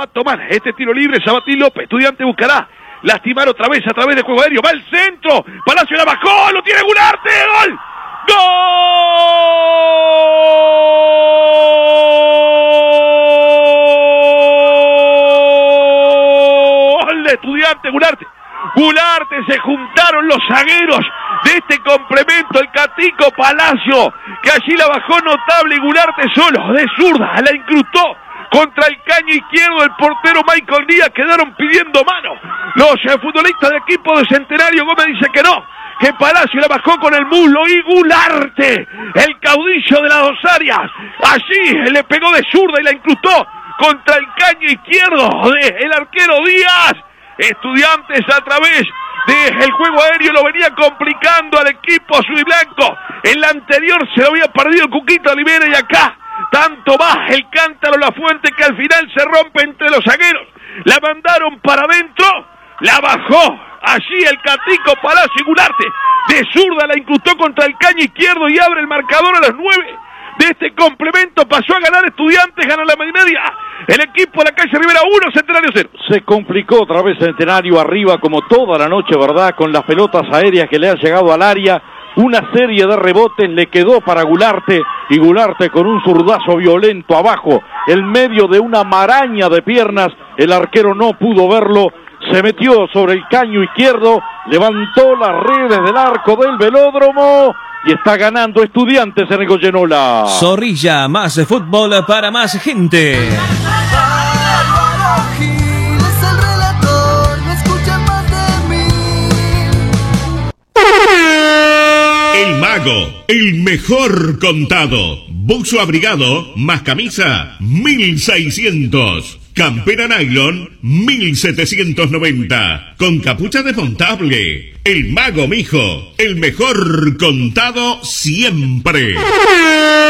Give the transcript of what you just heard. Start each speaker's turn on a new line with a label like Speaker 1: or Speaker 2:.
Speaker 1: a tomar este tiro libre Sabatín López. Estudiante buscará lastimar otra vez a través del juego aéreo. Va al centro. Palacio la bajó. Lo tiene Gularte. ¡Gol! ¡Gol de Estudiante Gularte! Gularte, se juntaron los zagueros de este complemento, el Catico Palacio, que allí la bajó notable, y Gularte solo, de zurda, la incrustó contra el caño izquierdo del portero Michael Díaz. Quedaron pidiendo mano los futbolistas del equipo de Centenario. Gómez dice que no, que Palacio la bajó con el muslo, y Gularte, el caudillo de las dos áreas, allí le pegó de zurda y la incrustó contra el caño izquierdo del arquero Díaz. Estudiantes a través del juego aéreo lo venía complicando al equipo azul y blanco. En la anterior se lo había perdido el Cuquito Olivera, y acá tanto más el cántaro La Fuente, que al final se rompe entre los zagueros. La mandaron para adentro, la bajó allí el Catico Palacio, y Gularte de zurda la incrustó contra el caño izquierdo y abre el marcador a las 9 de este complemento. Pasó a ganar Estudiantes, gana la media. El equipo de la calle Rivera 1, Centenario 0.
Speaker 2: Se complicó otra vez Centenario arriba como toda la noche, ¿verdad? Con las pelotas aéreas que le han llegado al área. Una serie de rebotes le quedó para Gularte, y Gularte con un zurdazo violento abajo, en medio de una maraña de piernas. El arquero no pudo verlo. Se metió sobre el caño izquierdo, levantó las redes del arco del velódromo, y está ganando Estudiantes en el Goyenola.
Speaker 3: Zorrilla, más fútbol para más gente.
Speaker 4: El Mago, el mejor contado. Buzo abrigado más camisa, 1.600. Campera nylon, 1.790. Con capucha desmontable. El Mago, mijo, el mejor contado siempre.